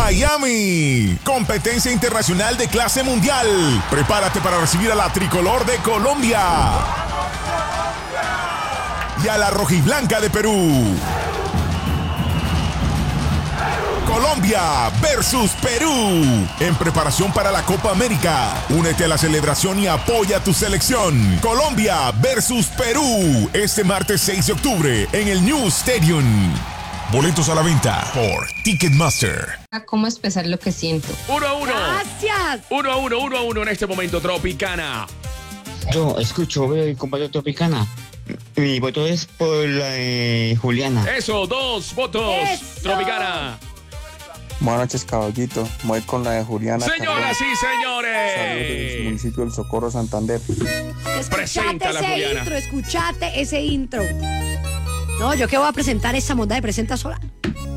Miami. Competencia internacional de clase mundial. Prepárate para recibir a la tricolor de Colombia y a la rojiblanca de Perú. Colombia versus Perú, en preparación para la Copa América. Únete a la celebración y apoya a tu selección. Colombia versus Perú, este martes 6 de octubre en el New Stadium. Boletos a la venta por Ticketmaster. ¿Cómo expresar lo que siento? 1-1. Gracias. 1-1 en este momento, Tropicana. Yo escucho, veo y comparto Tropicana. Mi voto es por la de Juliana. Eso, 2 votos. Eso. Tropicana. Buenas noches, caballito. Voy con la de Juliana. Señoras y señores. Saludos desde el municipio del Socorro, Santander. Preséntala, ese Juliana. intro, escuchate ese intro. No, yo que voy a presentar esa monda de presenta sola.